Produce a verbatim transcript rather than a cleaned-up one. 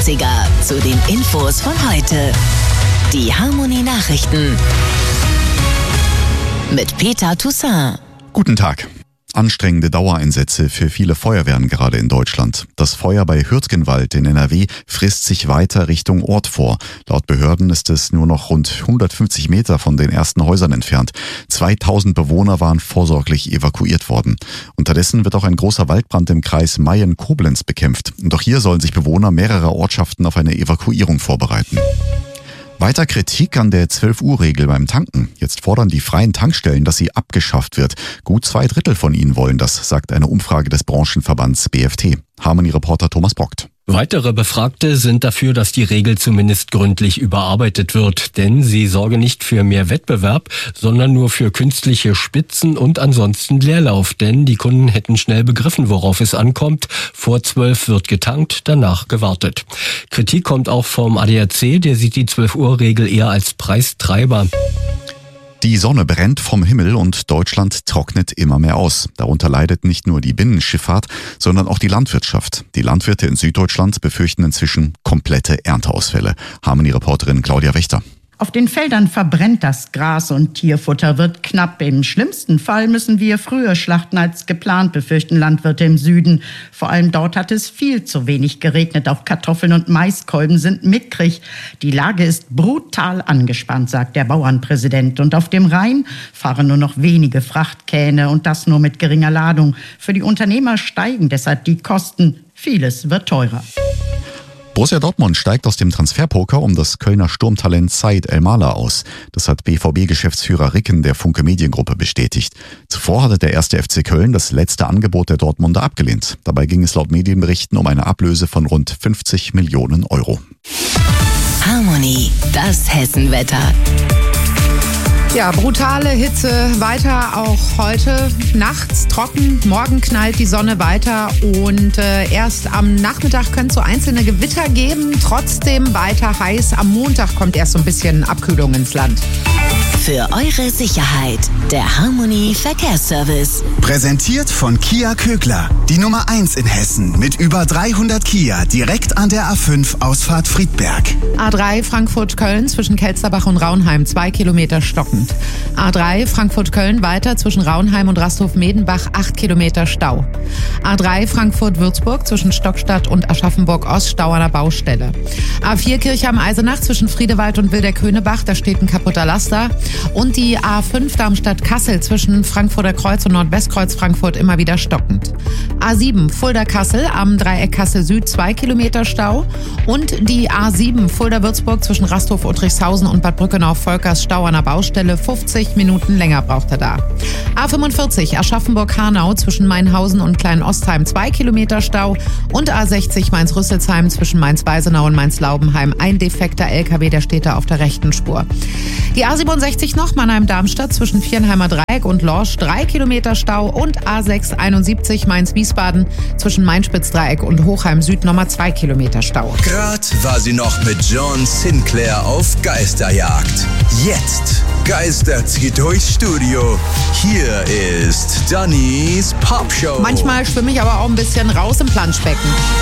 dreißiger zu den Infos von heute. Die Harmony Nachrichten mit Peter Toussaint. Guten Tag. Anstrengende Dauereinsätze für viele Feuerwehren gerade in Deutschland. Das Feuer bei Hürtgenwald in N R W frisst sich weiter Richtung Ort vor. Laut Behörden ist es nur noch rund hundertfünfzig Meter von den ersten Häusern entfernt. zweitausend Bewohner waren vorsorglich evakuiert worden. Unterdessen wird auch ein großer Waldbrand im Kreis Mayen-Koblenz bekämpft. Und auch hier sollen sich Bewohner mehrerer Ortschaften auf eine Evakuierung vorbereiten. Weiter Kritik an der zwölf-Uhr-Regel beim Tanken. Jetzt fordern die freien Tankstellen, dass sie abgeschafft wird. Gut zwei Drittel von ihnen wollen das, sagt eine Umfrage des Branchenverbands B F T. Harmony-Reporter Thomas Brockt. Weitere Befragte sind dafür, dass die Regel zumindest gründlich überarbeitet wird, denn sie sorge nicht für mehr Wettbewerb, sondern nur für künstliche Spitzen und ansonsten Leerlauf, denn die Kunden hätten schnell begriffen, worauf es ankommt. Vor zwölf wird getankt, danach gewartet. Kritik kommt auch vom A D A C, der sieht die zwölf-Uhr-Regel eher als Preistreiber. Die Sonne brennt vom Himmel und Deutschland trocknet immer mehr aus. Darunter leidet nicht nur die Binnenschifffahrt, sondern auch die Landwirtschaft. Die Landwirte in Süddeutschland befürchten inzwischen komplette Ernteausfälle. Harmony-Reporterin Claudia Wächter. Auf den Feldern verbrennt das Gras und Tierfutter wird knapp. Im schlimmsten Fall müssen wir früher schlachten als geplant, befürchten Landwirte im Süden. Vor allem dort hat es viel zu wenig geregnet. Auch Kartoffeln und Maiskolben sind mickrig. Die Lage ist brutal angespannt, sagt der Bauernpräsident. Und auf dem Rhein fahren nur noch wenige Frachtkähne und das nur mit geringer Ladung. Für die Unternehmer steigen deshalb die Kosten. Vieles wird teurer. Borussia Dortmund steigt aus dem Transferpoker um das Kölner Sturmtalent Said El-Mala aus. Das hat B V B-Geschäftsführer Ricken der Funke Mediengruppe bestätigt. Zuvor hatte der erste F C Köln das letzte Angebot der Dortmunder abgelehnt. Dabei ging es laut Medienberichten um eine Ablöse von rund fünfzig Millionen Euro. Harmony, das Hessenwetter. Ja, brutale Hitze weiter auch heute. Nachts trocken, morgen knallt die Sonne weiter und äh, erst am Nachmittag können es so einzelne Gewitter geben. Trotzdem weiter heiß. Am Montag kommt erst so ein bisschen Abkühlung ins Land. Für eure Sicherheit, der Harmony Verkehrsservice. Präsentiert von Kia Kögler, die Nummer eins in Hessen mit über dreihundert Kia direkt an der A fünf Ausfahrt Friedberg. A drei Frankfurt-Köln zwischen Kelsterbach und Raunheim, zwei Kilometer stockend. A drei Frankfurt-Köln weiter zwischen Raunheim und Rasthof-Medenbach, acht Kilometer Stau. A drei Frankfurt-Würzburg zwischen Stockstadt und Aschaffenburg-Ost, Stau an der Baustelle. A vier Kirchheim-Eisenach zwischen Friedewald und Wildeck-Höhnebach, da steht ein kaputter Laster. Und die A fünf Darmstadt-Kassel zwischen Frankfurter Kreuz und Nordwestkreuz Frankfurt immer wieder stockend. A sieben Fulda-Kassel am Dreieck Kassel Süd, zwei Kilometer Stau. Und die A sieben Fulda-Würzburg zwischen Rasthof, Uttrichshausen und Bad Brückenau-Volkers, Stau an der Baustelle, fünfzig Minuten länger braucht er da. A fünfundvierzig Aschaffenburg-Hanau zwischen Mainhausen und Klein-Ostheim, zwei Kilometer Stau. Und A sechzig Mainz-Rüsselsheim zwischen Mainz-Weisenau und Mainz-Laubenheim, ein defekter L K W, der steht da auf der rechten Spur. Die A siebenundsechzig noch Mannheim-Darmstadt zwischen Viernheimer Dreieck und Lorsch, drei Kilometer Stau. Und A sechs einundsiebzig Mainz-Wiesbaden zwischen Main-Spitz-Dreieck und Hochheim Süd nochmal zwei Kilometer Stau. Grad war sie noch mit John Sinclair auf Geisterjagd. Jetzt Geister zieht durchs Studio. Hier ist Dannys Popshow. Manchmal schwimme ich aber auch ein bisschen raus im Planschbecken.